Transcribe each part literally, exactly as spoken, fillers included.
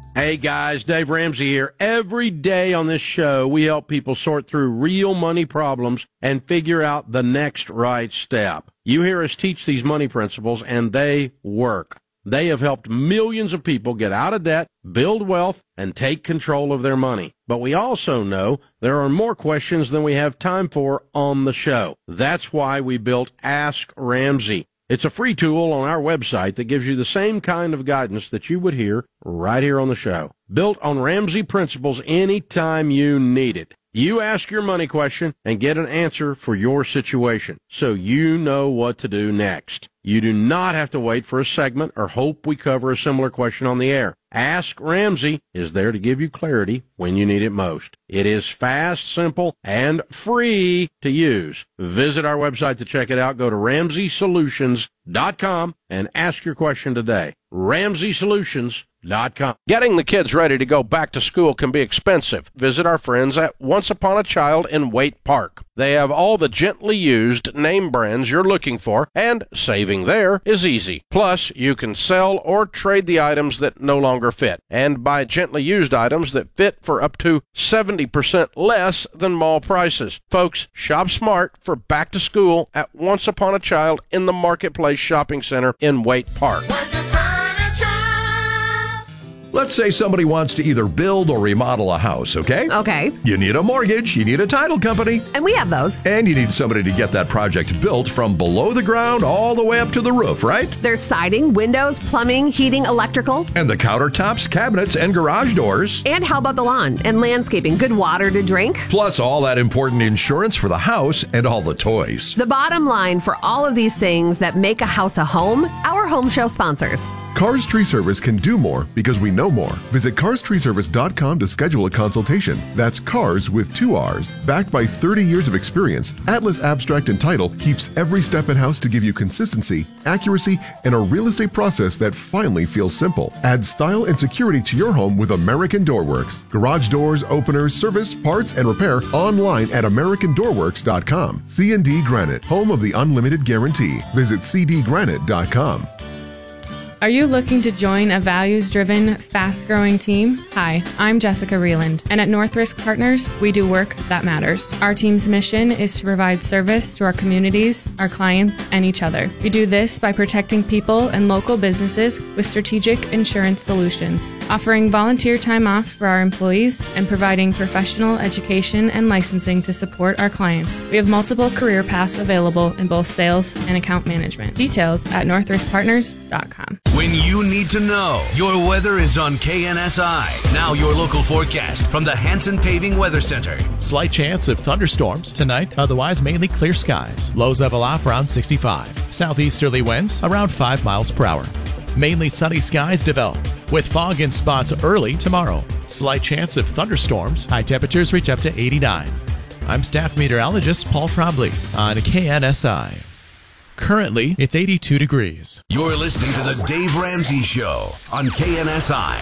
Hey guys, Dave Ramsey here. Every day on this show, we help people sort through real money problems and figure out the next right step. You hear us teach these money principles, and they work. They have helped millions of people get out of debt, build wealth, and take control of their money. But we also know there are more questions than we have time for on the show. That's why we built Ask Ramsey. It's a free tool on our website that gives you the same kind of guidance that you would hear right here on the show. Built on Ramsey principles anytime you need it. You ask your money question and get an answer for your situation, so you know what to do next. You do not have to wait for a segment or hope we cover a similar question on the air. Ask Ramsey is there to give you clarity when you need it most. It is fast, simple, and free to use. Visit our website to check it out. Go to ramsey solutions dot com and ask your question today. ramsey solutions dot com. Getting the kids ready to go back to school can be expensive. Visit our friends at Once Upon a Child in Waite Park. They have all the gently used name brands you're looking for, and saving there is easy. Plus, you can sell or trade the items that no longer fit, and buy gently used items that fit for up to seventy percent less than mall prices. Folks, shop smart for back to school at Once Upon a Child in the Marketplace Shopping Center in Waite Park. Let's say somebody wants to either build or remodel a house, okay? Okay. You need a mortgage, you need a title company. And we have those. And you need somebody to get that project built from below the ground all the way up to the roof, right? There's siding, windows, plumbing, heating, electrical. And the countertops, cabinets, and garage doors. And how about the lawn and landscaping? Good water to drink? Plus all that important insurance for the house and all the toys. The bottom line for all of these things that make a house a home, our home show sponsors. Cars Tree Service can do more because we know more. Visit cars tree service dot com to schedule a consultation. That's cars with two R's. Backed by thirty years of experience, Atlas Abstract and Title keeps every step in-house to give you consistency, accuracy, and a real estate process that finally feels simple. Add style and security to your home with American Door Works. Garage doors, openers, service, parts, and repair online at american door works dot com. C and D Granite, home of the unlimited guarantee. Visit c d granite dot com. Are you looking to join a values-driven, fast-growing team? Hi, I'm Jessica Reeland, and at North Risk Partners, we do work that matters. Our team's mission is to provide service to our communities, our clients, and each other. We do this by protecting people and local businesses with strategic insurance solutions, offering volunteer time off for our employees, and providing professional education and licensing to support our clients. We have multiple career paths available in both sales and account management. Details at north risk partners dot com. When you need to know, your weather is on K N S I. Now your local forecast from the Hanson Paving Weather Center. Slight chance of thunderstorms tonight, otherwise mainly clear skies. Lows level off around sixty-five. Southeasterly winds around five miles per hour. Mainly sunny skies develop, with fog in spots early tomorrow. Slight chance of thunderstorms. High temperatures reach up to eighty-nine. I'm staff meteorologist Paul Trombley on K N S I. Currently, it's eighty-two degrees. You're listening to The Dave Ramsey Show on K N S I.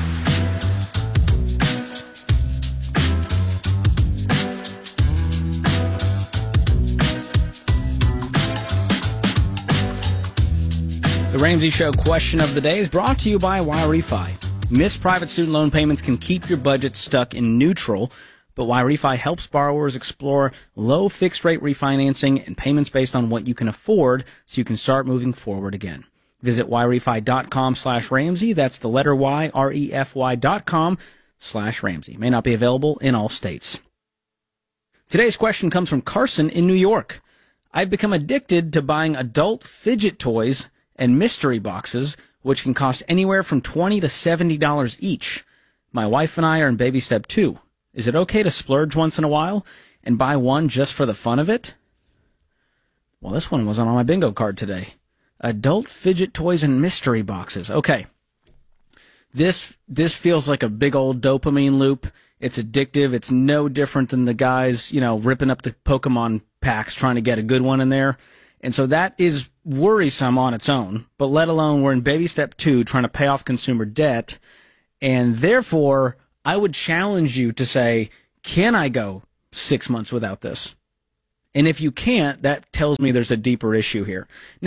The Ramsey Show question of the day is brought to you by YRefi. Missed private student loan payments can keep your budget stuck in neutral, but YRefi helps borrowers explore low fixed-rate refinancing and payments based on what you can afford so you can start moving forward again. Visit yrefy.com slash Ramsey. That's the letter Y, R E F Y dot com slash Ramsey. May not be available in all states. Today's question comes from Carson in New York. I've become addicted to buying adult fidget toys and mystery boxes, which can cost anywhere from twenty to seventy dollars each. My wife and I are in baby step two. Is it okay to splurge once in a while and buy one just for the fun of it? Well, this one wasn't on my bingo card today. Adult fidget toys and mystery boxes. Okay. This this feels like a big old dopamine loop. It's addictive. It's no different than the guys, you know, ripping up the Pokemon packs trying to get a good one in there. And so that is worrisome on its own, but let alone we're in baby step two trying to pay off consumer debt, and therefore I would challenge you to say, can I go six months without this? And if you can't, that tells me there's a deeper issue here. Now,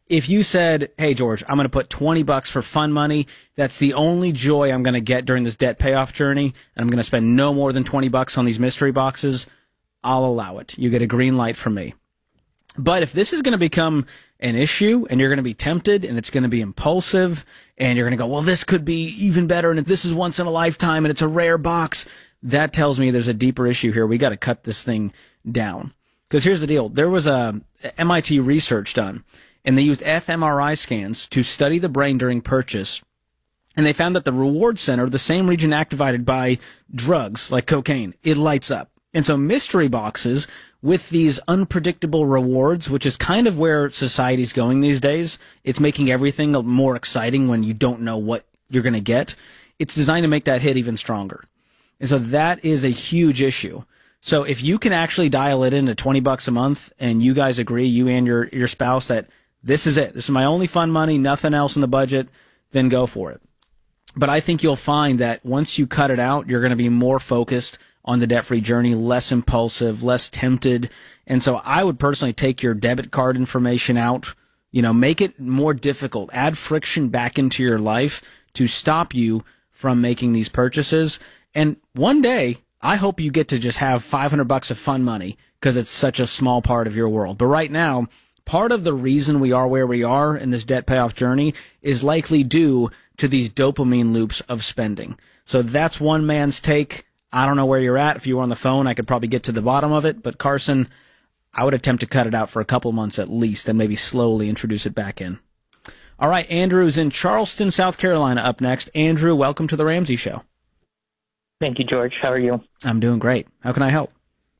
if you said, hey, George, I'm going to put twenty bucks for fun money, that's the only joy I'm going to get during this debt payoff journey, and I'm going to spend no more than twenty bucks on these mystery boxes, I'll allow it. You get a green light from me. But if this is going to become an issue and you're going to be tempted and it's going to be impulsive and you're going to go, well, this could be even better and this is once in a lifetime and it's a rare box, that tells me there's a deeper issue here. We got to cut this thing down. Because here's the deal. There was a M I T research done, and they used fMRI scans to study the brain during purchase. And they found that the reward center, the same region activated by drugs like cocaine, it lights up. And so mystery boxes with these unpredictable rewards, which is kind of where society's going these days, it's making everything more exciting when you don't know what you're going to get. It's designed to make that hit even stronger. And so that is a huge issue. So if you can actually dial it in to twenty bucks a month and you guys agree, you and your, your spouse, that this is it, this is my only fun money, nothing else in the budget, then go for it. But I think you'll find that once you cut it out, you're going to be more focused on the debt-free journey, less impulsive, less tempted. And so I would personally take your debit card information out, you know, make it more difficult, add friction back into your life to stop you from making these purchases. And one day, I hope you get to just have five hundred bucks of fun money because it's such a small part of your world. But right now, part of the reason we are where we are in this debt payoff journey is likely due to these dopamine loops of spending. So that's one man's take. I don't know where you're at. If you were on the phone, I could probably get to the bottom of it. But Carson, I would attempt to cut it out for a couple months at least and maybe slowly introduce it back in. All right, Andrew's in Charleston, South Carolina up next. Andrew, welcome to the Ramsey Show. Thank you, George. How are you? I'm doing great. How can I help?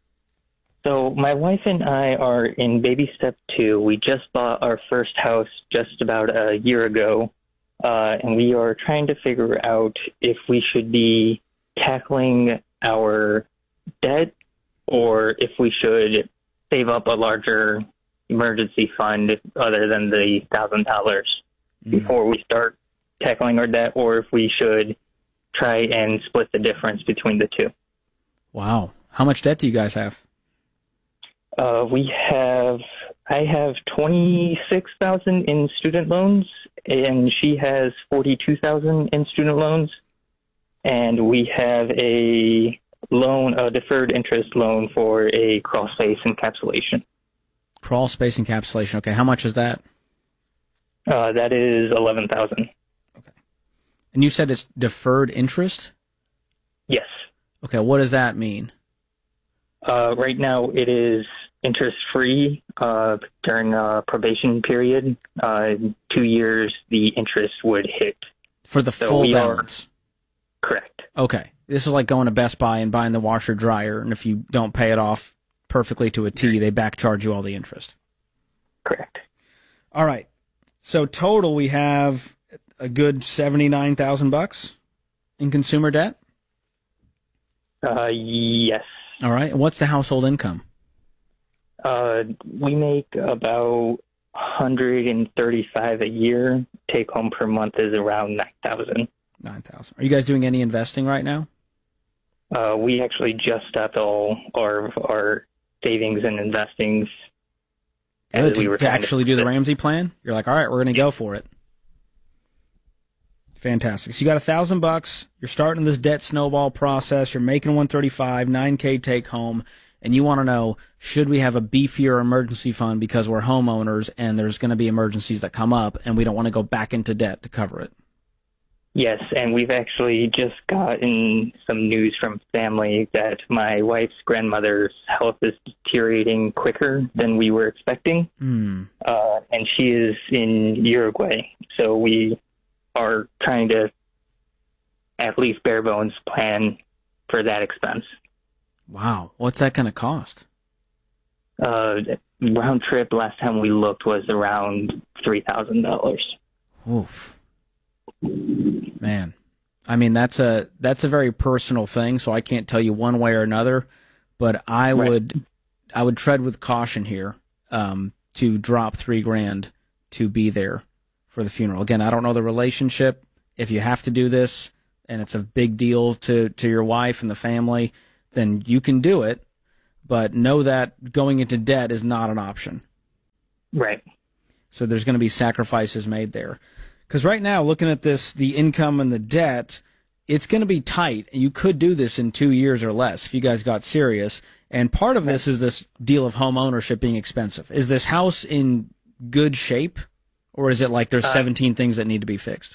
So my wife and I are in baby step two. We just bought our first house just about a year ago, uh, and we are trying to figure out if we should be tackling our debt or if we should save up a larger emergency fund other than the thousand dollars mm. before we start tackling our debt, or if we should try and split the difference between the two. Wow. How much debt do you guys have? Uh, we have, I have twenty-six thousand in student loans, and she has forty-two thousand in student loans. And we have a loan, a deferred interest loan for a crawl space encapsulation. Crawl space encapsulation. Okay. How much is that? Uh, that is eleven thousand. Okay. And you said it's deferred interest? Yes. Okay. What does that mean? Uh, right now it is interest-free uh, during a probation period. Uh, in two years, the interest would hit. For the so full balance? Are, correct. Okay. This is like going to Best Buy and buying the washer dryer, and if you don't pay it off perfectly to a T, they back charge you all the interest. Correct. All right. So total, we have a good seventy-nine thousand bucks in consumer debt? Uh, yes. All right. And what's the household income? Uh, we make about one hundred thirty-five a year. Take home per month is around nine thousand. nine thousand. Are you guys doing any investing right now? Uh, we actually just stopped all our our savings and investings. Good, we to, were to actually do the Ramsey plan? You're like, all right, we're going to go for it. Fantastic. So you got a thousand bucks. You're starting this debt snowball process. You're making one thirty-five, nine K take home, and you want to know, should we have a beefier emergency fund because we're homeowners and there's going to be emergencies that come up and we don't want to go back into debt to cover it? Yes, and we've actually just gotten some news from family that my wife's grandmother's health is deteriorating quicker than we were expecting, mm. uh, and she is in Uruguay. So we are trying to at least bare bones plan for that expense. Wow. What's that going to cost? Uh, round trip last time we looked was around three thousand dollars. Oof. Man, I mean, that's a that's a very personal thing, so I can't tell you one way or another, but I right. would I would tread with caution here um, to drop three grand to be there for the funeral. Again, I don't know the relationship. If you have to do this and it's a big deal to, to your wife and the family, then you can do it, but know that going into debt is not an option. Right. So there's going to be sacrifices made there. Because right now, looking at this, the income and the debt, it's going to be tight. You could do this in two years or less if you guys got serious. And part of this is this deal of home ownership being expensive. Is this house in good shape, or is it like there's seventeen uh, things that need to be fixed?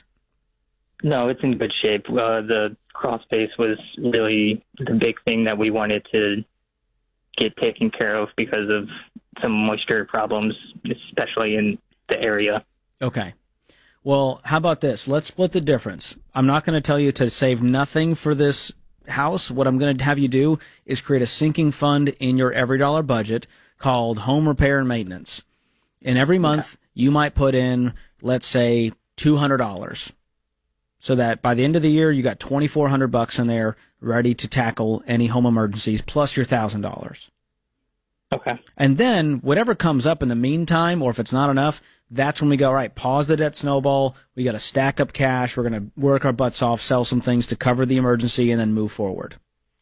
No, it's in good shape. Uh, the crawl space was really the big thing that we wanted to get taken care of because of some moisture problems, especially in the area. Okay. Well, how about this? Let's split the difference. I'm not going to tell you to save nothing for this house. What I'm going to have you do is create a sinking fund in your every dollar budget called home repair and maintenance. And every month yeah. you might put in, let's say, two hundred dollars. So that by the end of the year, you got twenty-four hundred bucks in there ready to tackle any home emergencies plus your one thousand dollars. Okay. And then whatever comes up in the meantime, or if it's not enough, that's when we go, all right, pause the debt snowball. We got to stack up cash. We're going to work our butts off, sell some things to cover the emergency, and then move forward.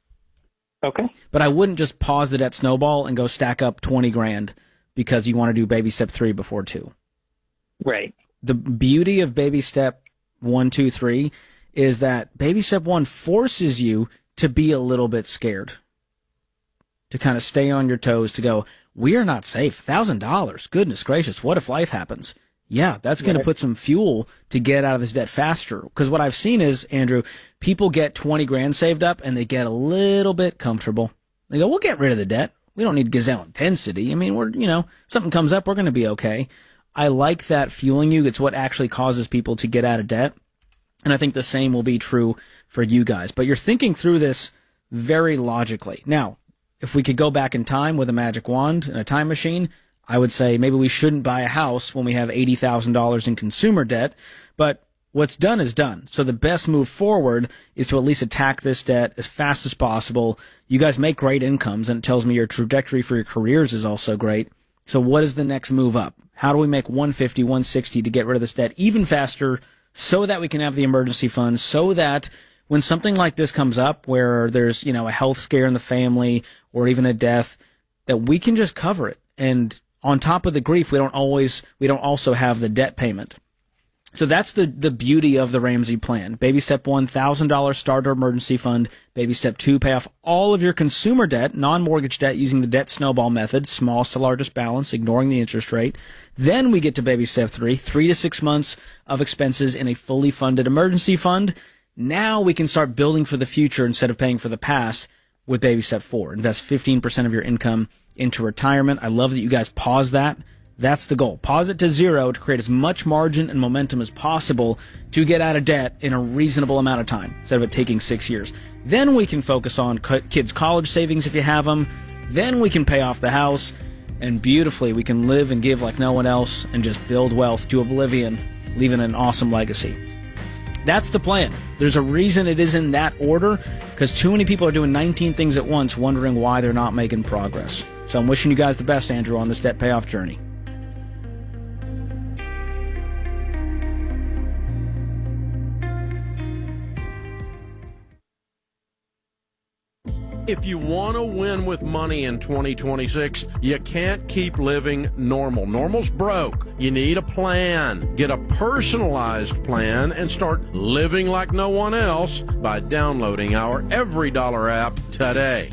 Okay. But I wouldn't just pause the debt snowball and go stack up twenty grand because you want to do baby step three before two. Right. The beauty of baby step one, two, three is that baby step one forces you to be a little bit scared, to kind of stay on your toes, to go, we are not safe. one thousand dollars. Goodness gracious. What if life happens? Yeah, that's going to yeah. put some fuel to get out of this debt faster. Because what I've seen is, Andrew, people get twenty grand saved up and they get a little bit comfortable. They go, we'll get rid of the debt. We don't need gazelle intensity. I mean, we're, you know, something comes up, we're going to be okay. I like that fueling you. It's what actually causes people to get out of debt. And I think the same will be true for you guys. But you're thinking through this very logically. Now, if we could go back in time with a magic wand and a time machine, I would say maybe we shouldn't buy a house when we have eighty thousand dollars in consumer debt. But what's done is done. So the best move forward is to at least attack this debt as fast as possible. You guys make great incomes, and it tells me your trajectory for your careers is also great. So what is the next move up? How do we make one fifty, one sixty to get rid of this debt even faster so that we can have the emergency fund, so that when something like this comes up where there's, you know, a health scare in the family or even a death, that we can just cover it. And on top of the grief, we don't always, we don't also have the debt payment. So that's the, the beauty of the Ramsey plan. Baby step one, one thousand dollars starter emergency fund. Baby step two, pay off all of your consumer debt, non-mortgage debt, using the debt snowball method, smallest to largest balance, ignoring the interest rate. Then we get to baby step three, three to six months of expenses in a fully funded emergency fund. Now we can start building for the future instead of paying for the past with baby step four. Invest fifteen percent of your income into retirement. I love that you guys pause that. That's the goal. Pause it to zero to create as much margin and momentum as possible to get out of debt in a reasonable amount of time instead of it taking six years. Then we can focus on kids' college savings if you have them. Then we can pay off the house, and beautifully we can live and give like no one else and just build wealth to oblivion, leaving an awesome legacy. That's the plan. There's a reason it is in that order, because too many people are doing nineteen things at once, wondering why they're not making progress. So I'm wishing you guys the best, Andrew, on this debt payoff journey. If you want to win with money in twenty twenty-six, you can't keep living normal. Normal's broke. You need a plan. Get a personalized plan and start living like no one else by downloading our Every Dollar app today.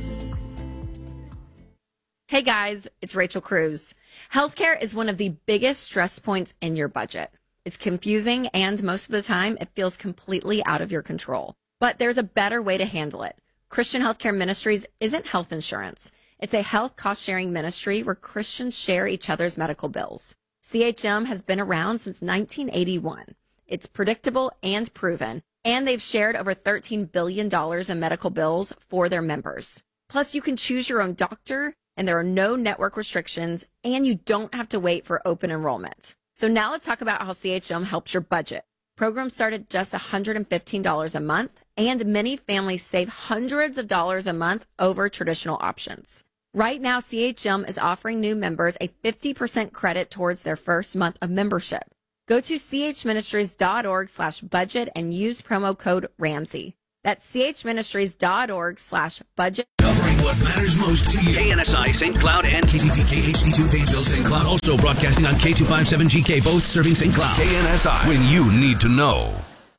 Hey guys, it's Rachel Cruz. Healthcare is one of the biggest stress points in your budget. It's confusing, and most of the time it feels completely out of your control. But there's a better way to handle it. Christian Healthcare Ministries isn't health insurance. It's a health cost-sharing ministry where Christians share each other's medical bills. C H M has been around since nineteen eighty-one. It's predictable and proven, and they've shared over thirteen billion dollars in medical bills for their members. Plus, you can choose your own doctor, and there are no network restrictions, and you don't have to wait for open enrollment. So now let's talk about how C H M helps your budget. Programs start at just one hundred fifteen dollars a month, and many families save hundreds of dollars a month over traditional options. Right now, C H M is offering new members a fifty percent credit towards their first month of membership. Go to chministries.org slash budget and use promo code Ramsey. That's chministries.org slash budget. Covering what matters most to you. K N S I, Saint Cloud, and K C P K H D two, Painesville, Saint Cloud. Also broadcasting on K two fifty-seven G K, both serving Saint Cloud. K N S I, when you need to know.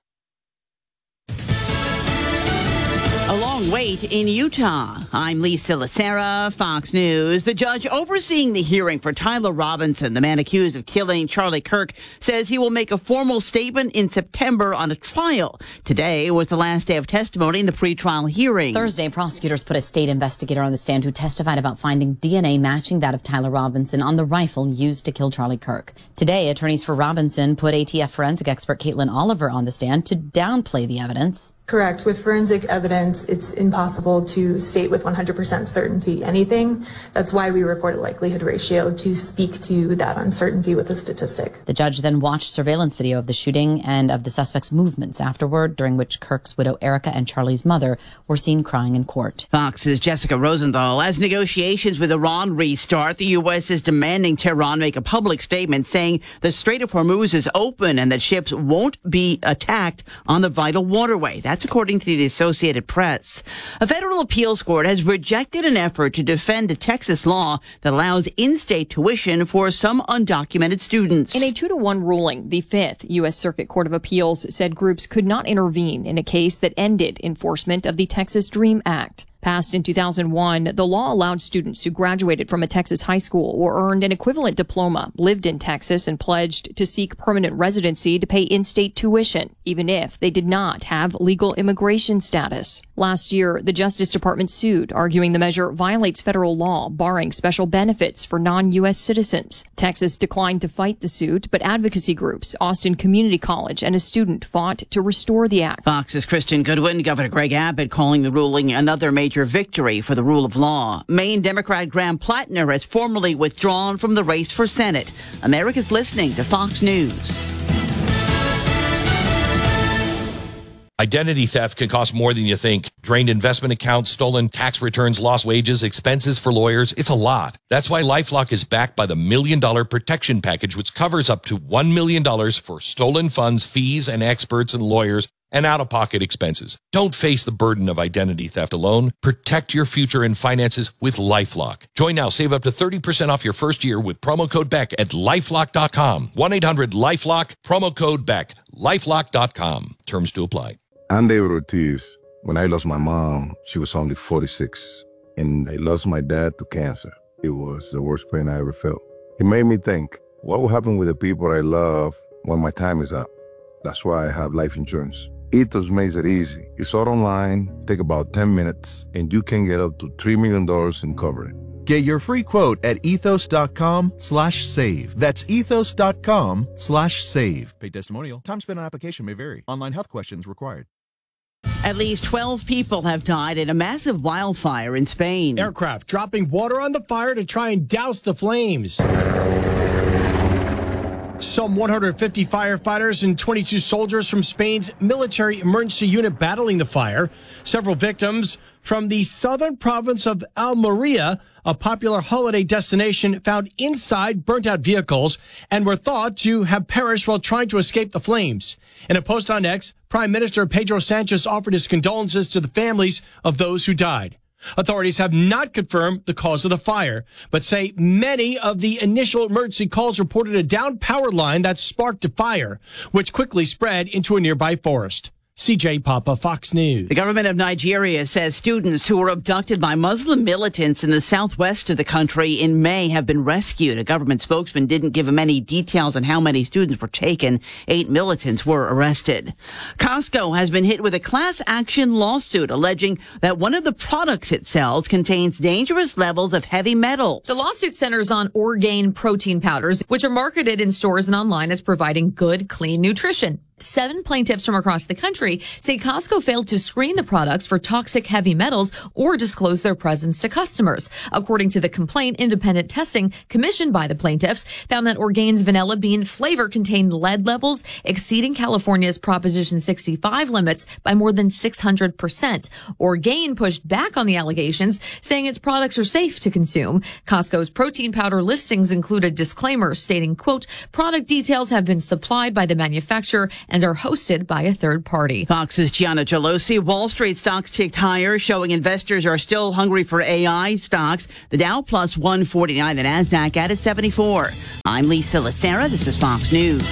A long wait in Utah. I'm Lisa Lacera, Fox News. The judge overseeing the hearing for Tyler Robinson, the man accused of killing Charlie Kirk, says he will make a formal statement in September on a trial. Today was the last day of testimony in the pretrial hearing. Thursday, prosecutors put a state investigator on the stand who testified about finding D N A matching that of Tyler Robinson on the rifle used to kill Charlie Kirk. Today, attorneys for Robinson put A T F forensic expert Caitlin Oliver on the stand to downplay the evidence. Correct. With forensic evidence, it's impossible to state with one hundred percent certainty anything. That's why we report a likelihood ratio to speak to that uncertainty with a statistic. The judge then watched surveillance video of the shooting and of the suspect's movements afterward, during which Kirk's widow Erica and Charlie's mother were seen crying in court. Fox's Jessica Rosenthal. As negotiations with Iran restart, the U S is demanding Tehran make a public statement saying the Strait of Hormuz is open and that ships won't be attacked on the vital waterway. That's according to the Associated Press. A federal appeals court has rejected an effort to defend a Texas law that allows in-state tuition for some undocumented students. In a two to one ruling, the Fifth U S Circuit Court of Appeals said groups could not intervene in a case that ended enforcement of the Texas DREAM Act. Passed in two thousand one, the law allowed students who graduated from a Texas high school or earned an equivalent diploma, lived in Texas, and pledged to seek permanent residency to pay in-state tuition, even if they did not have legal immigration status. Last year, the Justice Department sued, arguing the measure violates federal law, barring special benefits for non-U S citizens. Texas declined to fight the suit, but advocacy groups, Austin Community College, and a student fought to restore the act. Fox's Kristen Goodwin. Governor Greg Abbott calling the ruling another major victory for the rule of law. Maine Democrat Graham Plattner has formally withdrawn from the race for Senate. America's listening to Fox News. Identity theft can cost more than you think. Drained investment accounts, stolen tax returns, lost wages, expenses for lawyers. It's a lot. That's why LifeLock is backed by the Million Dollar Protection Package, which covers up to one million dollars for stolen funds, fees, and experts and lawyers, and out-of-pocket expenses. Don't face the burden of identity theft alone. Protect your future and finances with LifeLock. Join now. Save up to thirty percent off your first year with promo code Beck at lifelock dot com. one eight hundred lifelock, promo code Beck. lifelock dot com. Terms to apply. I'm David Ortiz. When I lost my mom, she was only forty-six, and I lost my dad to cancer. It was the worst pain I ever felt. It made me think, what will happen with the people I love when my time is up? That's why I have life insurance. Ethos makes it easy. It's all online, take about ten minutes, and you can get up to three million dollars in coverage. Get your free quote at ethos.com slash save. That's ethos.com slash save. Paid testimonial. Time spent on application may vary. Online health questions required. At least twelve people have died in a massive wildfire in Spain. Aircraft dropping water on the fire to try and douse the flames. Some one hundred fifty firefighters and twenty-two soldiers from Spain's military emergency unit battling the fire. Several victims from the southern province of Almeria, a popular holiday destination, found inside burnt-out vehicles and were thought to have perished while trying to escape the flames. In a post on X, Prime Minister Pedro Sanchez offered his condolences to the families of those who died. Authorities have not confirmed the cause of the fire, but say many of the initial emergency calls reported a downed power line that sparked a fire, which quickly spread into a nearby forest. C J Papa, Fox News. The government of Nigeria says students who were abducted by Muslim militants in the southwest of the country in May have been rescued. A government spokesman didn't give many details on how many students were taken. Eight militants were arrested. Costco has been hit with a class action lawsuit alleging that one of the products it sells contains dangerous levels of heavy metals. The lawsuit centers on Orgain protein powders, which are marketed in stores and online as providing good, clean nutrition. Seven plaintiffs from across the country say Costco failed to screen the products for toxic heavy metals or disclose their presence to customers. According to the complaint, independent testing commissioned by the plaintiffs found that Orgain's vanilla bean flavor contained lead levels exceeding California's Proposition sixty-five limits by more than six hundred percent. Orgain pushed back on the allegations, saying its products are safe to consume. Costco's protein powder listings include a disclaimer stating, quote, product details have been supplied by the manufacturer and are hosted by a third party. Fox's Gianna Gelosi. Wall Street stocks ticked higher, showing investors are still hungry for A I stocks. The Dow plus one forty-nine, the NASDAQ added seventy-four. I'm Lisa Lacera. This is Fox News.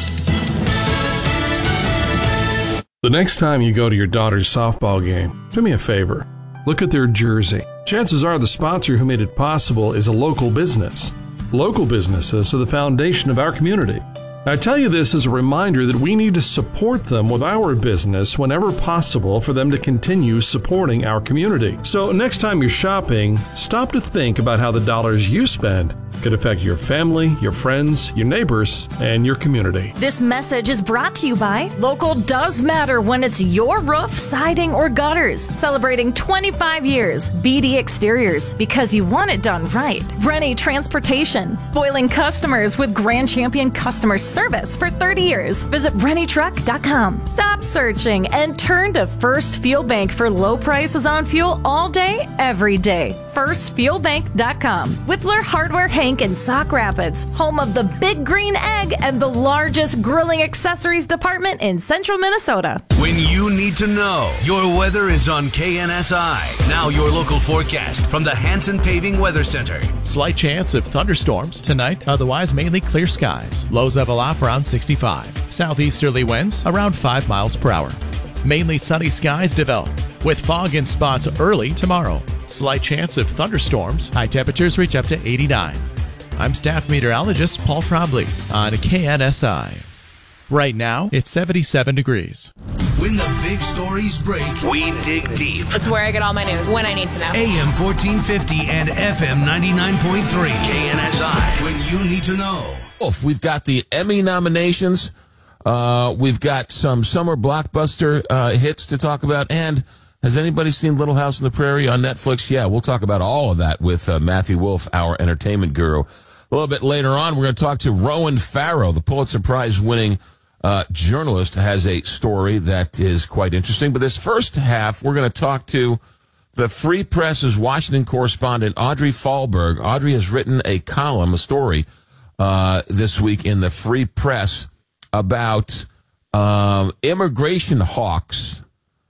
The next time you go to your daughter's softball game, do me a favor. Look at their jersey. Chances are the sponsor who made it possible is a local business. Local businesses are the foundation of our community. I tell you this as a reminder that we need to support them with our business whenever possible for them to continue supporting our community. So next time you're shopping, stop to think about how the dollars you spend could affect your family, your friends, your neighbors, and your community. This message is brought to you by Local Does Matter when it's your roof, siding, or gutters. Celebrating twenty-five years. B D Exteriors, because you want it done right. Rennie Transportation, spoiling customers with Grand Champion customer service for thirty years. Visit rennie truck dot com. Stop searching and turn to First Fuel Bank for low prices on fuel all day, every day. first fuel bank dot com. Whippler Hardware Hank in Sauk Rapids, home of the Big Green Egg and the largest grilling accessories department in central Minnesota. When you need to know, your weather is on K N S I. Now your local forecast from the Hanson Paving Weather Center. Slight chance of thunderstorms tonight, otherwise mainly clear skies. Lows level off around sixty-five. Southeasterly winds around five miles per hour. Mainly sunny skies develop, with fog in spots early tomorrow. Slight chance of thunderstorms. High temperatures reach up to eighty-nine. I'm staff meteorologist Paul Trombley on K N S I. Right now, it's seventy-seven degrees. When the big stories break, we dig deep. It's where I get all my news when I need to know. A M fourteen fifty and F M ninety-nine point three. K N S I. When you need to know. We've got the Emmy nominations. Uh, we've got some summer blockbuster uh, hits to talk about. And has anybody seen Little House on the Prairie on Netflix? Yeah, we'll talk about all of that with uh, Matthew Wolf, our entertainment guru. A little bit later on, we're going to talk to Rowan Farrow, the Pulitzer Prize-winning uh, journalist, has a story that is quite interesting. But this first half, we're going to talk to the Free Press's Washington correspondent, Audrey Fahlberg. Audrey has written a column, a story, uh, this week in the Free Press about um, immigration hawks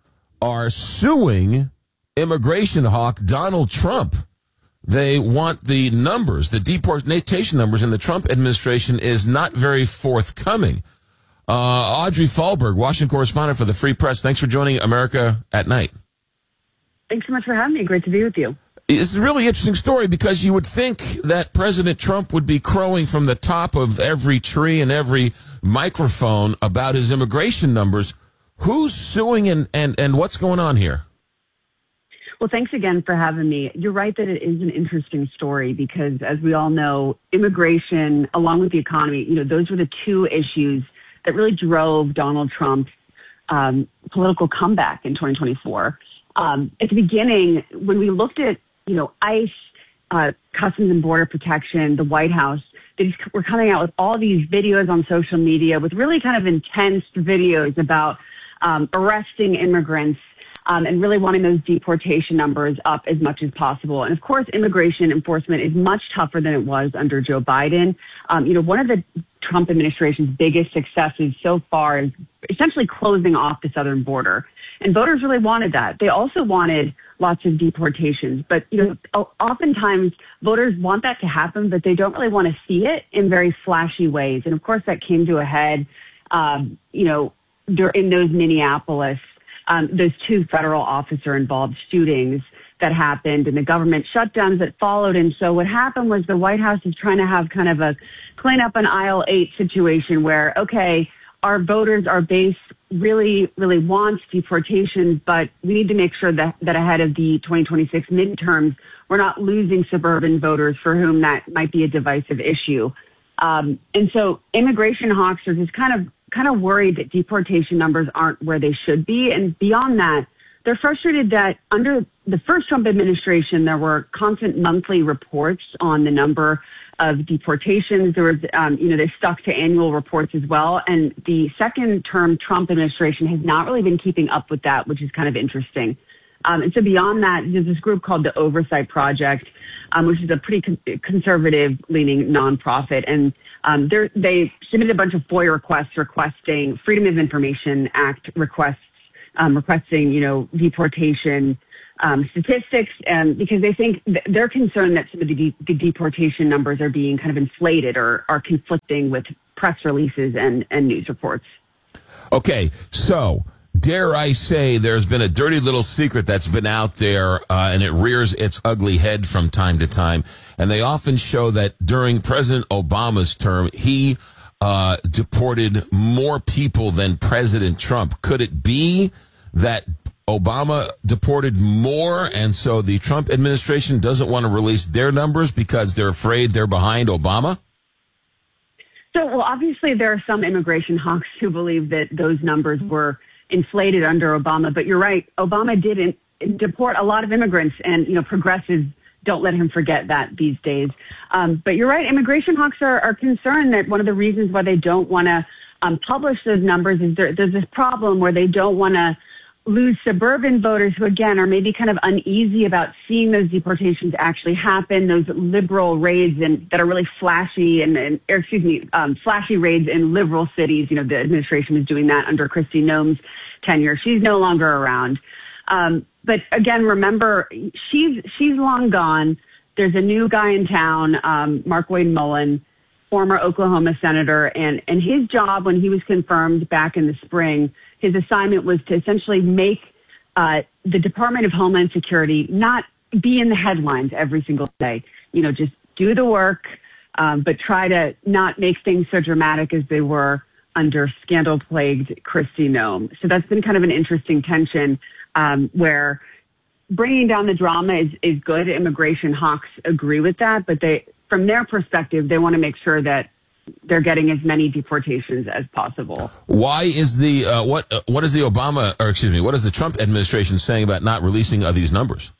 are suing immigration hawk Donald Trump. They want the numbers, the deportation numbers in the Trump administration is not very forthcoming. Uh, Audrey Fahlberg, Washington correspondent for the Free Press. Thanks for joining America at Night. Thanks so much for having me. Great to be with you. It's a really interesting story because you would think that President Trump would be crowing from the top of every tree and every microphone about his immigration numbers. Who's suing and, and, and what's going on here? Well, thanks again for having me. You're right that it is an interesting story because, as we all know, immigration, along with the economy, you know, those were the two issues that really drove Donald Trump's um, political comeback in twenty twenty-four. Um, at the beginning, when we looked at, you know, ICE, uh, Customs and Border Protection, the White House, they were coming out with all these videos on social media with really kind of intense videos about um, arresting immigrants um, and really wanting those deportation numbers up as much as possible. And of course, immigration enforcement is much tougher than it was under Joe Biden. Um, you know, one of the Trump administration's biggest successes so far is essentially closing off the southern border. And voters really wanted that. They also wanted lots of deportations. But, you know, oftentimes voters want that to happen, but they don't really want to see it in very flashy ways. And of course, that came to a head, um, you know, in those Minneapolis, um, those two federal officer involved shootings that happened and the government shutdowns that followed. And so what happened was the White House is trying to have kind of a clean up an aisle eight situation where, okay, our voters, our base really, really wants deportation, but we need to make sure that, that ahead of the twenty twenty-six midterms, we're not losing suburban voters for whom that might be a divisive issue. Um, and so immigration hawks are just kind of, kind of worried that deportation numbers aren't where they should be. And beyond that, they're frustrated that under the first Trump administration, there were constant monthly reports on the number of deportations. There was, um, you know, they stuck to annual reports as well. And the second term Trump administration has not really been keeping up with that, which is kind of interesting. Um, and so beyond that, there's this group called the Oversight Project, um, which is a pretty con- conservative-leaning nonprofit. And um, they submitted a bunch of FOIA requests requesting Freedom of Information Act requests, um, requesting, you know, deportation um, statistics, and because they think th- they're concerned that some of the, de- the deportation numbers are being kind of inflated or are conflicting with press releases and, and news reports. Okay, so dare I say there's been a dirty little secret that's been out there, uh, and it rears its ugly head from time to time. And they often show that during President Obama's term, he uh, deported more people than President Trump. Could it be that Obama deported more, and so the Trump administration doesn't want to release their numbers because they're afraid they're behind Obama? So, well, obviously there are some immigration hawks who believe that those numbers were inflated under Obama. But you're right, Obama didn't deport a lot of immigrants, and, you know, progressives don't let him forget that these days. Um, but you're right, immigration hawks are, are concerned that one of the reasons why they don't want to um, publish those numbers is there, there's this problem where they don't want to lose suburban voters who, again, are maybe kind of uneasy about seeing those deportations actually happen, those liberal raids and that are really flashy and, and or excuse me, um, flashy raids in liberal cities. You know, the administration was doing that under Kristi Noem's tenure. She's no longer around. Um, but again, remember, she's she's long gone. There's a new guy in town, um, Markwayne Mullin, former Oklahoma senator, and, and his job when he was confirmed back in the spring, his assignment was to essentially make uh, the Department of Homeland Security not be in the headlines every single day. You know, just do the work, um, but try to not make things so dramatic as they were under scandal-plagued Kristi Noem. So that's been kind of an interesting tension um, where bringing down the drama is, is good. Immigration hawks agree with that, but they, from their perspective, they want to make sure that they're getting as many deportations as possible. Why is the uh, what uh, what is the Obama or excuse me what is the Trump administration saying about not releasing uh, these numbers?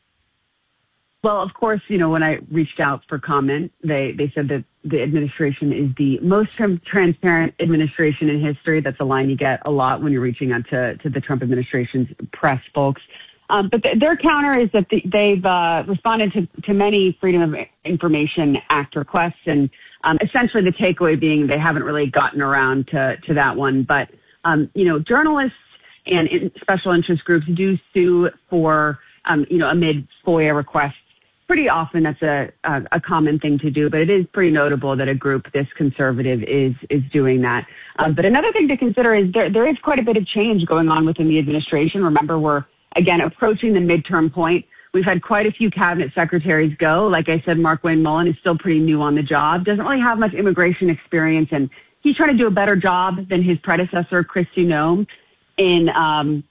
Well, of course, you know, when I reached out for comment, they they said that the administration is the most transparent administration in history. That's a line you get a lot when you're reaching out to to the Trump administration's press folks. Um, but th- their counter is that the, they've uh, responded to, to many Freedom of Information Act requests, and um, essentially the takeaway being they haven't really gotten around to, to that one. But, um, you know, journalists and in special interest groups do sue for, um, you know, amid FOIA requests. Pretty often that's a, a, a common thing to do, but it is pretty notable that a group this conservative is is doing that. Um, but another thing to consider is there there is quite a bit of change going on within the administration. Remember, we're again, approaching the midterm point. We've had quite a few cabinet secretaries go. Like I said, Markwayne Mullin is still pretty new on the job, doesn't really have much immigration experience, and he's trying to do a better job than his predecessor, Kristi Noem, in um,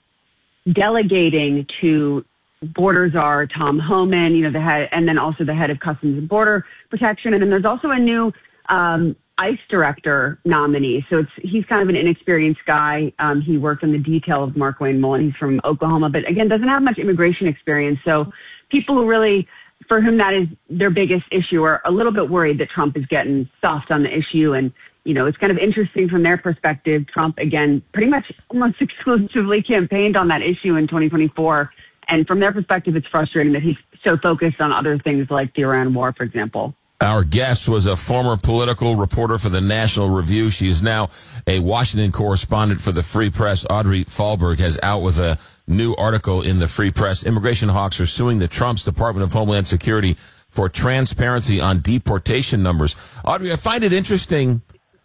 delegating to border czar Tom Homan, you know, the head, and then also the head of Customs and Border Protection. And then there's also a new um, ICE director nominee. So it's, he's kind of an inexperienced guy. Um, he worked on the detail of Markwayne Mullin. He's from Oklahoma, but again, doesn't have much immigration experience. So people who really, for whom that is their biggest issue, are a little bit worried that Trump is getting soft on the issue. And, you know, it's kind of interesting from their perspective. Trump, again, pretty much almost exclusively campaigned on that issue in twenty twenty-four. And from their perspective, it's frustrating that he's so focused on other things like the Iran war, for example. Our guest was a former political reporter for the National Review. She is now a Washington correspondent for the Free Press. Audrey Fahlberg has out with a new article in the Free Press. Immigration hawks are suing the Trump's Department of Homeland Security for transparency on deportation numbers. Audrey, I find it interesting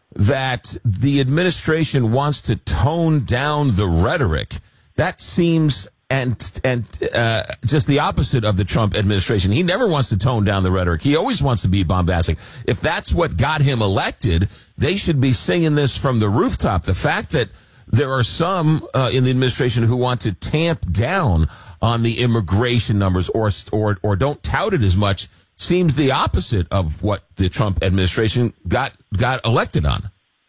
that the administration wants to tone down the rhetoric. That seems and and uh, just the opposite of the Trump administration. He never wants to tone down the rhetoric. He always wants to be bombastic. If that's what got him elected, they should be singing this from the rooftop. The fact that there are some uh, in the administration who want to tamp down on the immigration numbers or or or don't tout it as much seems the opposite of what the Trump administration got got elected on.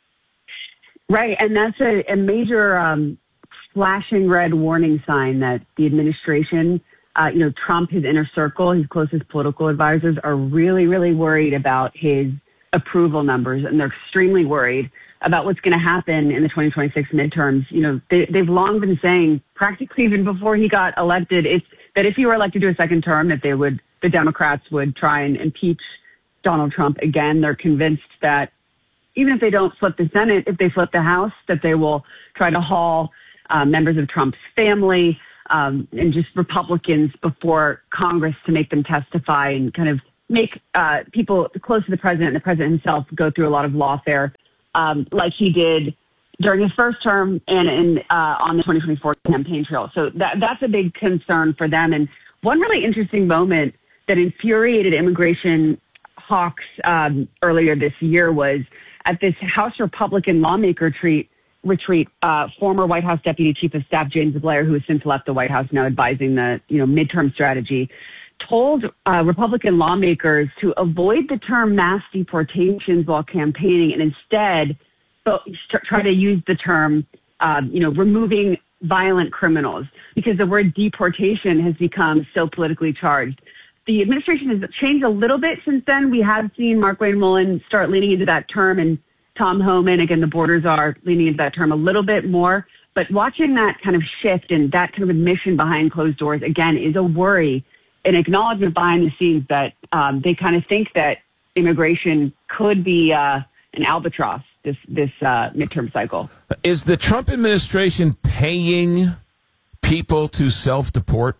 Right, and that's a, a major um, flashing red warning sign that the administration, uh, you know, Trump, his inner circle, his closest political advisors are really, really worried about his approval numbers, and they're extremely worried about what's going to happen in the twenty twenty-six midterms. You know, they, they've long been saying, practically even before he got elected, it's that if he were elected to a second term, that they would the Democrats would try and impeach Donald Trump again. They're convinced that even if they don't flip the Senate, if they flip the House, that they will try to haul uh, members of Trump's family um, and just Republicans before Congress to make them testify and kind of make uh, people close to the president and the president himself go through a lot of lawfare, um, like he did during his first term and in, uh, on the twenty twenty-four campaign trail. So that, that's a big concern for them. And one really interesting moment that infuriated immigration hawks um, earlier this year was at this House Republican lawmaker retreat, retreat uh, former White House Deputy Chief of Staff James Blair, who has since left the White House, now advising the you know midterm strategy, told uh, Republican lawmakers to avoid the term mass deportations while campaigning and instead so, try to use the term, um, you know, removing violent criminals, because the word deportation has become so politically charged. The administration has changed a little bit since then. We have seen Markwayne Mullin start leaning into that term, and Tom Homan, again, the borders are leaning into that term a little bit more. But watching that kind of shift and that kind of admission behind closed doors, again, is a worry, an acknowledgement behind the scenes that um, they kind of think that immigration could be uh, an albatross this, this uh, midterm cycle. Is the Trump administration paying people to self-deport?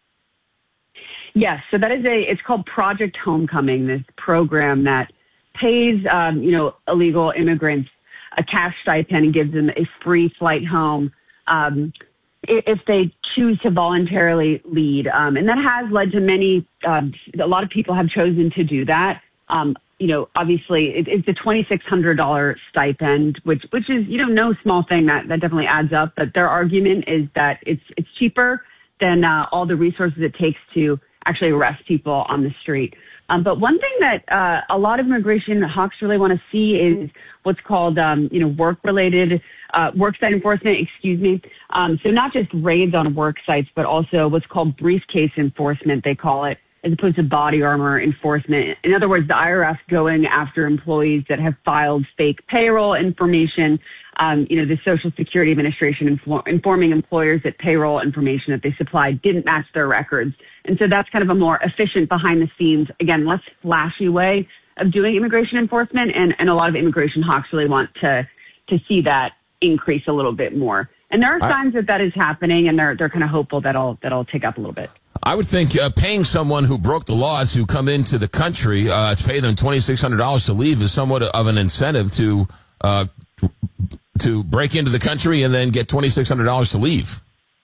Yes, so that is a, it's called Project Homecoming, this program that pays, um, you know, illegal immigrants a cash stipend and gives them a free flight home um, if they choose to voluntarily lead. Um, and that has led to many, um, a lot of people have chosen to do that. Um, you know, obviously it, it's a twenty-six hundred dollars stipend, which, which is, you know, no small thing. That, that definitely adds up. But their argument is that it's, it's cheaper than uh, all the resources it takes to actually arrest people on the street. Um, but one thing that uh, a lot of immigration hawks really want to see is what's called, um, you know, work-related, uh, worksite enforcement, excuse me. Um, so not just raids on work sites, but also what's called briefcase enforcement, they call it, as opposed to body armor enforcement. In other words, the I R S going after employees that have filed fake payroll information. Um, you know, the Social Security Administration inform, informing employers that payroll information that they supplied didn't match their records. And so that's kind of a more efficient behind the scenes, again, less flashy way of doing immigration enforcement. And, and a lot of immigration hawks really want to, to see that increase a little bit more. And there are I, signs that that is happening, and they're, they're kind of hopeful that'll, that'll take up a little bit. I would think uh, paying someone who broke the laws who come into the country uh, to pay them twenty-six hundred dollars to leave is somewhat of an incentive to uh, to break into the country and then get twenty-six hundred dollars to leave.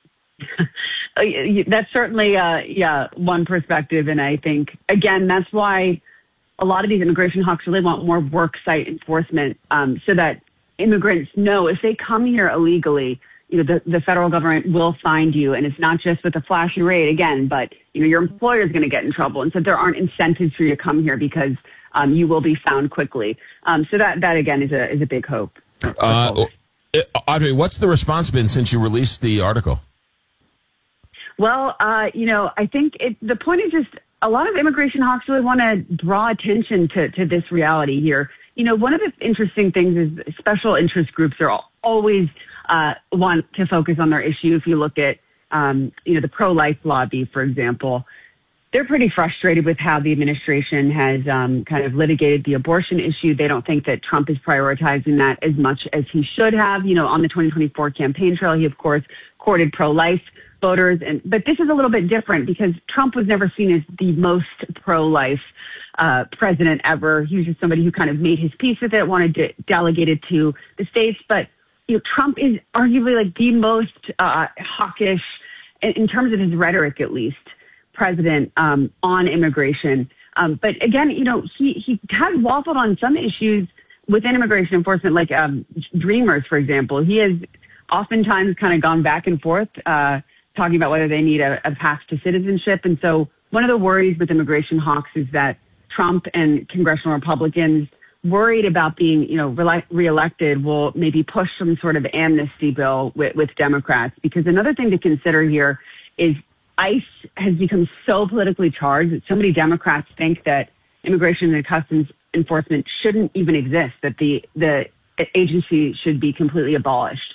That's certainly, uh, yeah, one perspective. And I think, again, that's why a lot of these immigration hawks really want more work site enforcement um, so that immigrants know if they come here illegally, you know, the, the federal government will find you. And it's not just with a flashy raid, again, but, you know, your employer is going to get in trouble. And so there aren't incentives for you to come here because um, you will be found quickly. Um, so that, that, again, is a, is a big hope. Uh, Audrey, what's the response been since you released the article? Well, uh, you know, I think it, the point is just a lot of immigration hawks really want to draw attention to, to this reality here. You know, one of the interesting things is special interest groups are always uh, want to focus on their issue. If you look at, um, you know, the pro-life lobby, for example, they're pretty frustrated with how the administration has um, kind of litigated the abortion issue. They don't think that Trump is prioritizing that as much as he should have. You know, on the twenty twenty-four campaign trail, he, of course, courted pro-life voters. And but this is a little bit different because Trump was never seen as the most pro-life uh, president ever. He was just somebody who kind of made his peace with it, wanted to delegate it to the states. But, you know, Trump is arguably like the most uh, hawkish, in, in terms of his rhetoric at least, president um, on immigration. Um, but again, you know, he, he has waffled on some issues within immigration enforcement, like um, Dreamers, for example. He has oftentimes kind of gone back and forth, uh, talking about whether they need a, a path to citizenship. And so one of the worries with immigration hawks is that Trump and congressional Republicans worried about being, you know, re- reelected will maybe push some sort of amnesty bill with, with Democrats. Because another thing to consider here is ICE has become so politically charged that so many Democrats think that immigration and customs enforcement shouldn't even exist, that the, the agency should be completely abolished.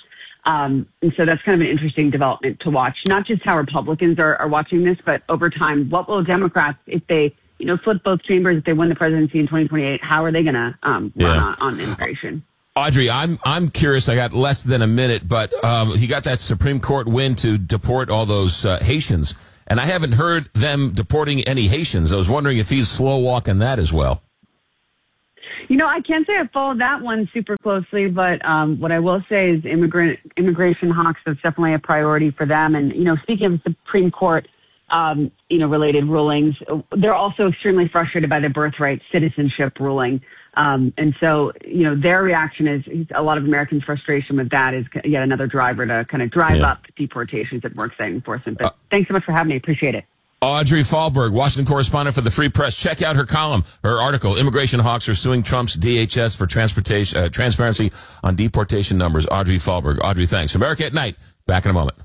Um, and so that's kind of an interesting development to watch. Not just how Republicans are, are watching this, but over time, what will Democrats, if they, you know, flip both chambers, if they win the presidency in twenty twenty-eight, how are they going to um, Yeah. run on, on immigration? Audrey, I'm I'm curious. I got less than a minute, but um, he got that Supreme Court win to deport all those uh, Haitians, and I haven't heard them deporting any Haitians. I was wondering if he's slow walking that as well. You know, I can't say I followed that one super closely, but um, what I will say is immigrant immigration hawks is definitely a priority for them. And, you know, speaking of Supreme Court, um, you know, related rulings, they're also extremely frustrated by the birthright citizenship ruling. Um, and so, you know, their reaction is a lot of Americans' frustration with that is yet another driver to kind of drive Yeah. up deportations and more exciting enforcement. But uh, thanks so much for having me. Appreciate it. Audrey Fahlberg, Washington correspondent for the Free Press. Check out her column, her article, Immigration Hawks Are Suing Trump's D H S for transportation, uh, Transparency on Deportation Numbers. Audrey Fahlberg. Audrey, thanks. America at Night. Back in a moment.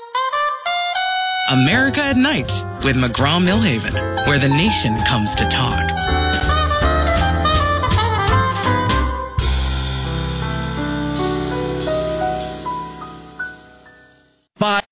America at Night with McGraw-Millhaven, where the nation comes to talk. Five.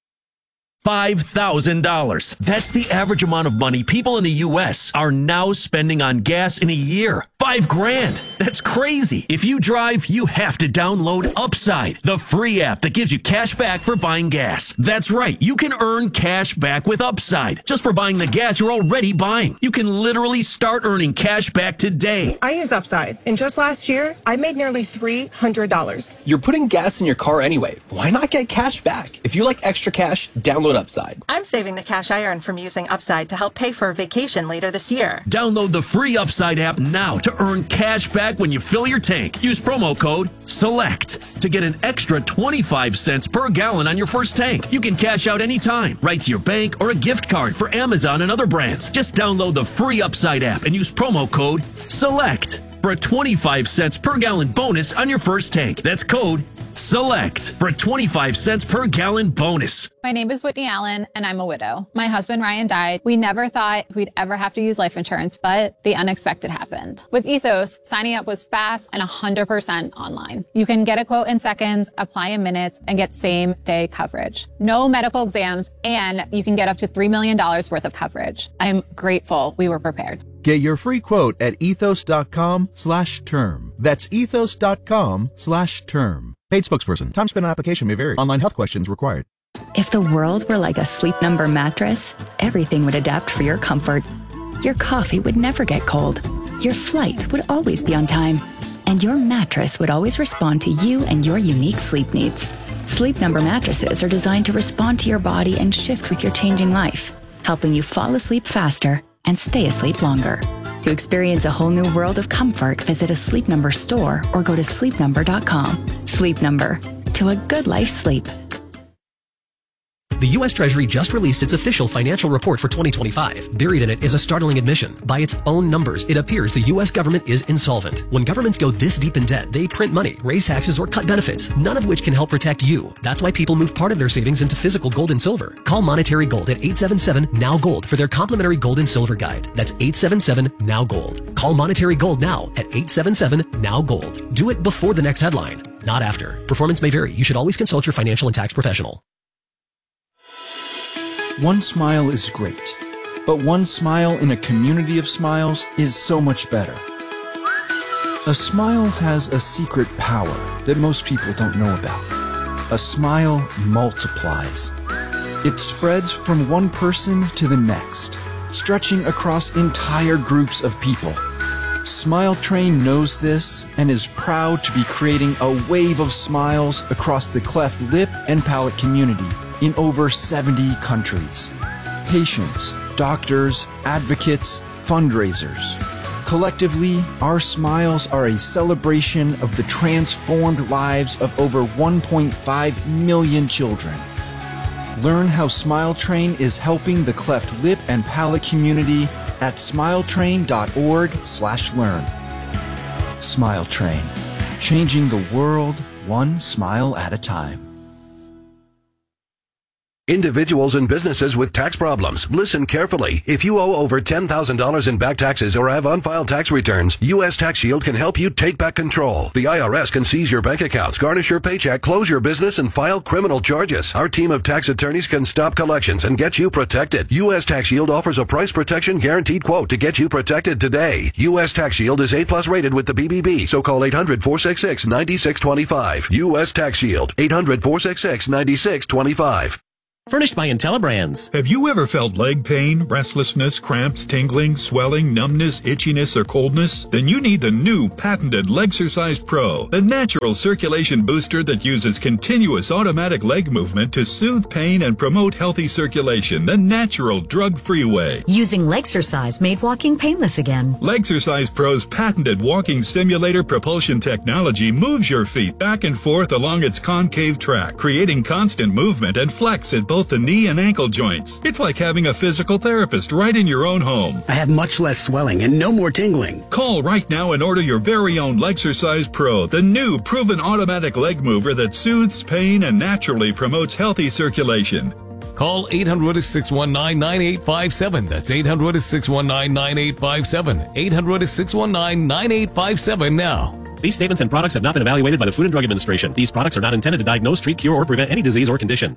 five thousand dollars. That's the average amount of money people in the U S are now spending on gas in a year. Five grand. That's crazy. If you drive, you have to download Upside, the free app that gives you cash back for buying gas. That's right. You can earn cash back with Upside just for buying the gas you're already buying. You can literally start earning cash back today. I use Upside, and just last year, I made nearly three hundred dollars. You're putting gas in your car anyway. Why not get cash back? If you like extra cash, download Upside. I'm saving the cash I earn from using Upside to help pay for a vacation later this year. Download the free Upside app now to earn cash back when you fill your tank. Use promo code SELECT to get an extra twenty-five cents per gallon on your first tank. You can cash out anytime, right to your bank or a gift card for Amazon and other brands. Just download the free Upside app and use promo code SELECT for a twenty-five cents per gallon bonus on your first tank. That's code SELECT for a twenty-five cents per gallon bonus. My name is Whitney Allen, and I'm a widow. My husband, Ryan, died. We never thought we'd ever have to use life insurance, but the unexpected happened. With Ethos, signing up was fast and one hundred percent online. You can get a quote in seconds, apply in minutes, and get same-day coverage. No medical exams, and you can get up to three million dollars worth of coverage. I'm grateful we were prepared. Get your free quote at ethos.com slash term. That's ethos.com slash term. Paid spokesperson. Time spent on application may vary. Online health questions required. If the world were like a Sleep Number mattress, everything would adapt for your comfort. Your coffee would never get cold. Your flight would always be on time. And your mattress would always respond to you and your unique sleep needs. Sleep Number mattresses are designed to respond to your body and shift with your changing life, helping you fall asleep faster and stay asleep longer. To experience a whole new world of comfort, visit a Sleep Number store or go to sleep number dot com. Sleep Number. To a good life sleep. The U S Treasury just released its official financial report for twenty twenty-five. Buried in it is a startling admission. By its own numbers, it appears the U S government is insolvent. When governments go this deep in debt, they print money, raise taxes, or cut benefits, none of which can help protect you. That's why people move part of their savings into physical gold and silver. Call Monetary Gold at eight seven seven, N O W Gold for their complimentary gold and silver guide. That's eight seven seven, N O W Gold. Call Monetary Gold now at eight seven seven, N O W Gold. Do it before the next headline, not after. Performance may vary. You should always consult your financial and tax professional. One smile is great, but one smile in a community of smiles is so much better. A smile has a secret power that most people don't know about. A smile multiplies. It spreads from one person to the next, stretching across entire groups of people. Smile Train knows this and is proud to be creating a wave of smiles across the cleft lip and palate community in over seventy countries. Patients, doctors, advocates, fundraisers. Collectively, our smiles are a celebration of the transformed lives of over one point five million children. Learn how Smile Train is helping the cleft lip and palate community at smiletrain.org slash learn. Smile Train, changing the world one smile at a time. Individuals and businesses with tax problems, listen carefully. If you owe over ten thousand dollars in back taxes or have unfiled tax returns, U S Tax Shield can help you take back control. The I R S can seize your bank accounts, garnish your paycheck, close your business, and file criminal charges. Our team of tax attorneys can stop collections and get you protected. U S Tax Shield offers a price protection guaranteed quote to get you protected today. U S Tax Shield is A plus rated with the B B B, so call eight hundred, four six six, nine six two five. U S Tax Shield, eight hundred, four six six, nine six two five. Furnished by IntelliBrands. Have you ever felt leg pain, restlessness, cramps, tingling, swelling, numbness, itchiness, or coldness? Then you need the new patented Legsercise Pro, the natural circulation booster that uses continuous automatic leg movement to soothe pain and promote healthy circulation the natural, drug-free way. Using Legsercise made walking painless again. Legsercise Pro's patented walking simulator propulsion technology moves your feet back and forth along its concave track, creating constant movement and flex at both the knee and ankle joints. It's like having a physical therapist right in your own home. I have much less swelling and no more tingling. Call right now and order your very own Legsercise Pro, the new proven automatic leg mover that soothes pain and naturally promotes healthy circulation. Call eight hundred, six one nine, nine eight five seven. That's eight hundred, six one nine, nine eight five seven. eight hundred, six one nine, nine eight five seven now. These statements and products have not been evaluated by the Food and Drug Administration. These products are not intended to diagnose, treat, cure, or prevent any disease or condition.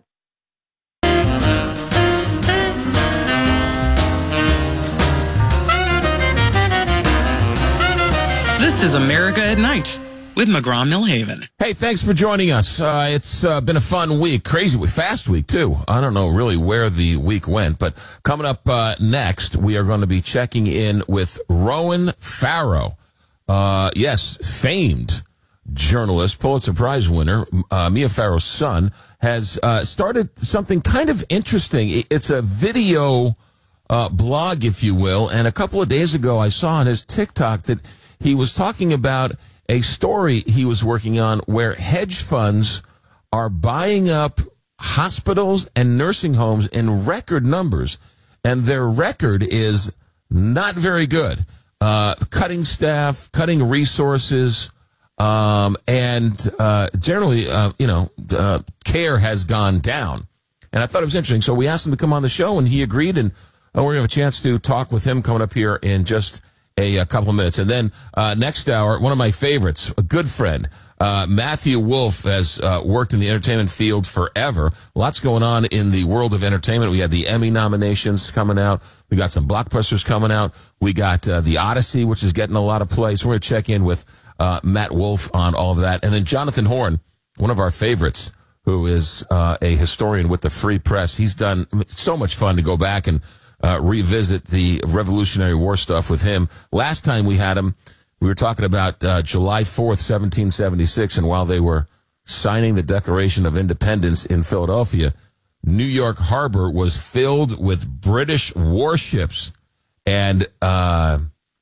This is America at Night with McGraw-Millhaven. Hey, thanks for joining us. Uh, it's uh, been a fun week, crazy week, fast week, too. I don't know really where the week went, but coming up uh, next, we are going to be checking in with Rowan Farrow. Uh, yes, famed journalist, Pulitzer Prize winner, uh, Mia Farrow's son, has uh, started something kind of interesting. It's a video uh, blog, if you will, and a couple of days ago, I saw on his TikTok that he was talking about a story he was working on where hedge funds are buying up hospitals and nursing homes in record numbers, and their record is not very good. Uh, cutting staff, cutting resources, um, and uh, generally, uh, you know, uh, care has gone down. And I thought it was interesting. So we asked him to come on the show, and he agreed, and uh, we're going to have a chance to talk with him coming up here in just A, a couple of minutes. And then uh, next hour, one of my favorites, a good friend, uh, Matthew Wolf, has uh, worked in the entertainment field forever. Lots going on in the world of entertainment. We had the Emmy nominations coming out. We got some blockbusters coming out. We got uh, The Odyssey, which is getting a lot of play. So we're going to check in with uh, Matt Wolf on all of that. And then Jonathan Horn, one of our favorites, who is uh, a historian with the Free Press. He's done so much fun to go back and Uh, revisit the Revolutionary War stuff with him. Last time we had him, we were talking about uh, July fourth, seventeen seventy-six, and while they were signing the Declaration of Independence in Philadelphia, New York Harbor was filled with British warships. And uh,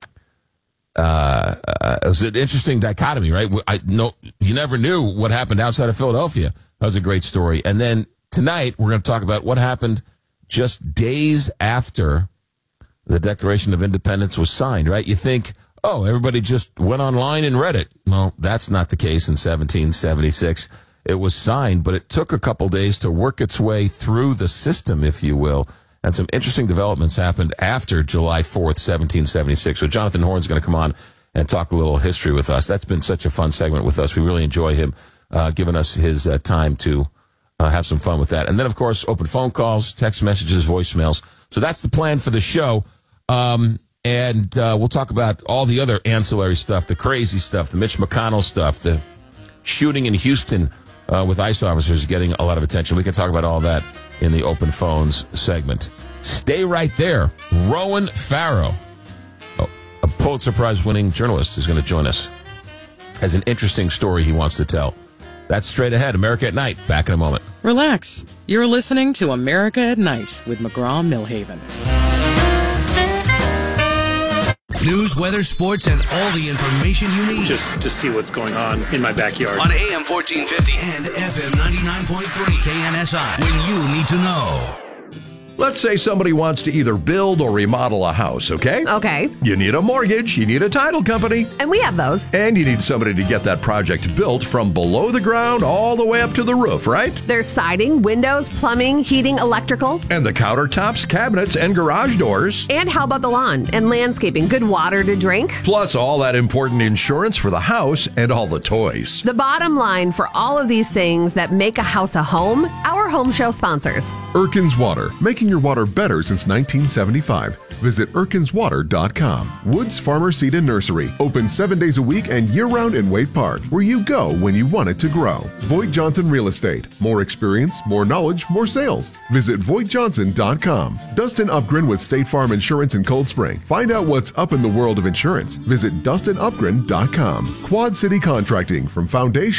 uh, uh, it was an interesting dichotomy, right? I no, you never knew what happened outside of Philadelphia. That was a great story. And then tonight, we're going to talk about what happened just days after the Declaration of Independence was signed, right? You think, oh, everybody just went online and read it. Well, that's not the case in seventeen seventy-six. It was signed, but it took a couple days to work its way through the system, if you will. And some interesting developments happened after July fourth, seventeen seventy-six. So Jonathan Horn's going to come on and talk a little history with us. That's been such a fun segment with us. We really enjoy him uh, giving us his uh, time to Uh, have some fun with that. And then, of course, open phone calls, text messages, voicemails. So that's the plan for the show. Um, and uh, we'll talk about all the other ancillary stuff, the crazy stuff, the Mitch McConnell stuff, the shooting in Houston uh, with ICE officers getting a lot of attention. We can talk about all that in the open phones segment. Stay right there. Rowan Farrow, oh, a Pulitzer Prize winning journalist, is going to join us. Has an interesting story he wants to tell. That's straight ahead. America at Night. Back in a moment. Relax. You're listening to America at Night with McGraw-Millhaven. News, weather, sports, and all the information you need. Just to see what's going on in my backyard. On A M fourteen fifty and F M ninety-nine point three K N S I. When you need to know. Let's say somebody wants to either build or remodel a house, okay? Okay. You need a mortgage, you need a title company. And we have those. And you need somebody to get that project built from below the ground all the way up to the roof, right? There's siding, windows, plumbing, heating, electrical. And the countertops, cabinets, and garage doors. And how about the lawn and landscaping? Good water to drink. Plus all that important insurance for the house and all the toys. The bottom line for all of these things that make a house a home, our home show sponsors. Erkins Water, making your water better since nineteen seventy-five. Visit erkins water dot com. Woods Farmer Seed and Nursery, open seven days a week and year-round in Wade Park, where you go when you want it to grow. Voigt Johnson Real Estate, more experience, more knowledge, more sales. Visit voigt johnson dot com. Dustin Upgren with State Farm Insurance in Cold Spring. Find out what's up in the world of insurance. Visit dustin upgren dot com. Quad City Contracting, from foundation